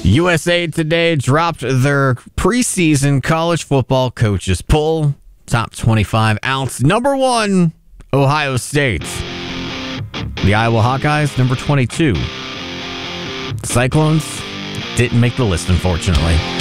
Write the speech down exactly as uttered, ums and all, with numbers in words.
U S A Today dropped their preseason college football coaches poll. Top twenty-five ounce. Number one, Ohio State. The Iowa Hawkeyes, number twenty-two. Cyclones didn't make the list, unfortunately.